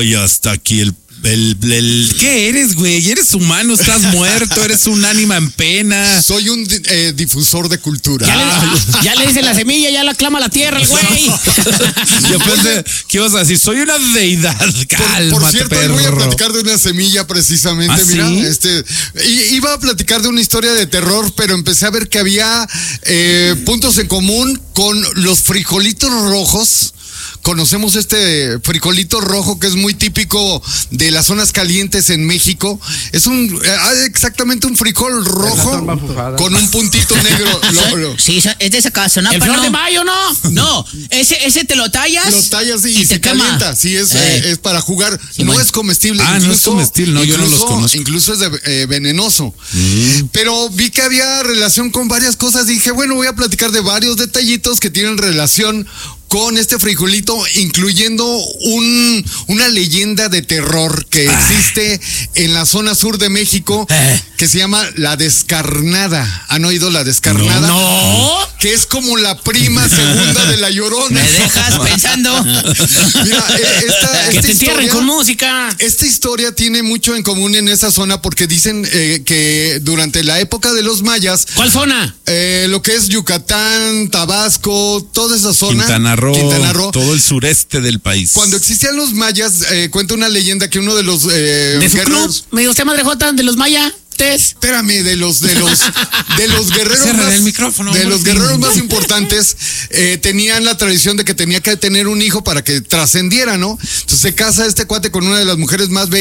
ya está aquí el ¿qué eres, güey? Eres humano, estás muerto, eres un ánima en pena. Soy un difusor de cultura. Ya le dice la semilla, ya la clama la tierra el güey. Yo pensé que ibas a decir, soy una deidad. Cálmate, por cierto, hoy perro. voy a platicar de una semilla precisamente. ¿Ah, mira, sí? Iba a platicar de una historia de terror, pero empecé a ver que había puntos en común con los frijolitos rojos. Conocemos este frijolito rojo que es muy típico de las zonas calientes en México. Es exactamente un frijol rojo con un puntito negro. Sí, es de esa casa, ¿no? El flor de mayo, ¿no? No, ese te lo tallas. Lo tallas y te se quema. calienta. Sí, es para jugar. Sí, no bueno. es comestible. No es comestible, no, yo no los conozco. Incluso es venenoso. Pero vi que había relación con varias cosas. Dije, bueno, voy a platicar de varios detallitos que tienen relación con este frijolito, incluyendo una leyenda de terror que existe en la zona sur de México, que se llama La Descarnada. ¿Han oído La Descarnada? No. Que es como la prima segunda de La Llorona. Me dejas pensando. Mira, Que te entierren con música. Esta historia tiene mucho en común en esa zona porque dicen que durante la época de los mayas... ¿Cuál zona? Lo que es Yucatán, Tabasco, toda esa zona... Quintana Roo, todo el sureste del país. Cuando existían los mayas, cuenta una leyenda que uno de los De su club, me dijo usted, Madre Jota, de los mayas. Espérame, de los guerreros Cierra el micrófono, de hombre. los guerreros más importantes tenían la tradición de que tenía que tener un hijo para que trascendiera, ¿no? Entonces se casa este cuate con una de las mujeres más bellas